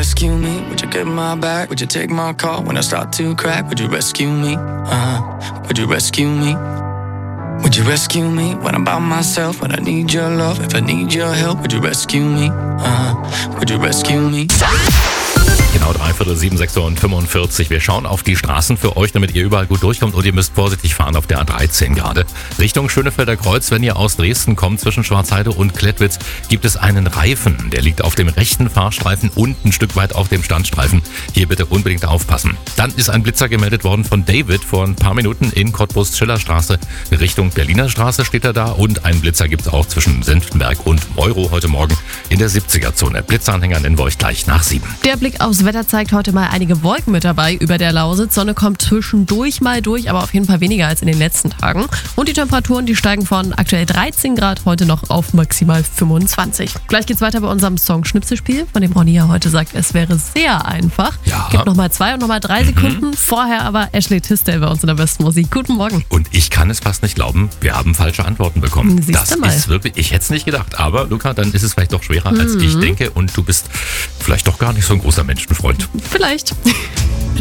rescue me? Would you get my back? Would you take my call when I start to crack? Would you rescue me? Would you rescue me? Would you rescue me when I'm by myself? When I need your love, if I need your help, would you rescue me? Would you rescue me? Genau, 6:45, 6:45. Wir schauen auf die Straßen für euch, damit ihr überall gut durchkommt. Und ihr müsst vorsichtig fahren auf der A13 gerade. Richtung Schönefelder Kreuz, wenn ihr aus Dresden kommt, zwischen Schwarzheide und Klettwitz, gibt es einen Reifen. Der liegt auf dem rechten Fahrstreifen und ein Stück weit auf dem Standstreifen. Hier bitte unbedingt aufpassen. Dann ist ein Blitzer gemeldet worden von David vor ein paar Minuten in Cottbus-Schillerstraße. Richtung Berliner Straße steht er da. Und einen Blitzer gibt es auch zwischen Senftenberg und Meuro heute Morgen in der 70er-Zone. Blitzeranhänger nennen wir euch gleich nach 7. Der Blick aufs Wetter zeigt heute mal einige Wolken mit dabei über der Lausitz. Sonne kommt zwischendurch mal durch, aber auf jeden Fall weniger als in den letzten Tagen. Und die Temperaturen, die steigen von aktuell 13 Grad heute noch auf maximal 25. Gleich geht's weiter bei unserem Song-Schnipselspiel, von dem Ronny ja heute sagt, es wäre sehr einfach. Ja. Gibt nochmal 2 und nochmal 3 Sekunden. Vorher aber Ashley Tisdale bei uns in der besten Musik. Guten Morgen. Und ich kann es fast nicht glauben, wir haben falsche Antworten bekommen. Siehst du mal. Ist wirklich, ich hätte es nicht gedacht. Aber Luca, dann ist es vielleicht doch schwerer, als ich denke. Und du bist vielleicht doch gar nicht so ein großer Menschenfreund. Vielleicht.